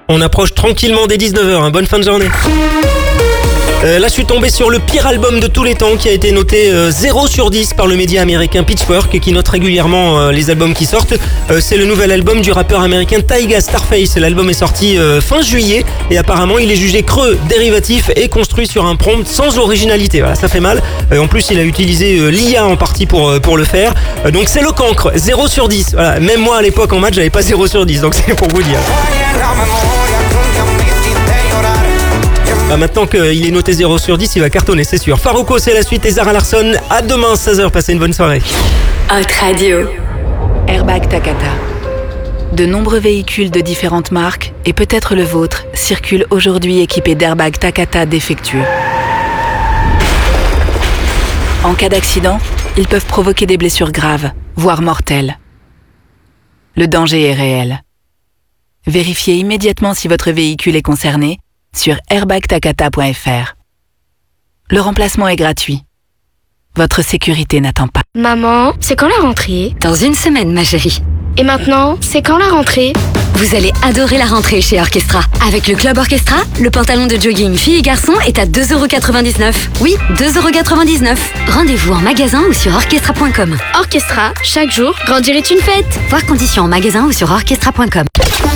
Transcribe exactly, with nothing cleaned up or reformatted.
On approche tranquillement des dix-neuf heures, hein. Bonne fin de journée. Euh, là, je suis tombé sur le pire album de tous les temps qui a été noté euh, zéro sur dix par le média américain Pitchfork qui note régulièrement euh, les albums qui sortent. Euh, c'est le nouvel album du rappeur américain Tyga Starface. L'album est sorti euh, fin juillet et apparemment il est jugé creux, dérivatif et construit sur un prompt sans originalité. Voilà, ça fait mal. Euh, en plus, il a utilisé euh, l'I A en partie pour, euh, pour le faire. Euh, donc c'est le cancre, zéro sur dix. Voilà. Même moi à l'époque en maths, j'avais pas zéro sur dix, donc c'est pour vous dire. Bah maintenant qu'il est noté zéro sur dix, il va cartonner, c'est sûr. Farruko, c'est la suite et Zara Larsson. À demain, seize heures. Passez une bonne soirée. Hot Radio. Airbag Takata. De nombreux véhicules de différentes marques, et peut-être le vôtre, circulent aujourd'hui équipés d'airbags Takata défectueux. En cas d'accident, ils peuvent provoquer des blessures graves, voire mortelles. Le danger est réel. Vérifiez immédiatement si votre véhicule est concerné sur airbag takata point f r. Le remplacement est gratuit. Votre sécurité n'attend pas. Maman, c'est quand la rentrée? Dans une semaine, ma chérie. Et maintenant, c'est quand la rentrée? Vous allez adorer la rentrée chez Orchestra. Avec le Club Orchestra, le pantalon de jogging filles et garçons est à deux euros quatre-vingt-dix-neuf. Oui, deux euros quatre-vingt-dix-neuf. Rendez-vous en magasin ou sur orchestra point com. Orchestra, chaque jour, grandir est une fête. Voir conditions en magasin ou sur orchestra point com.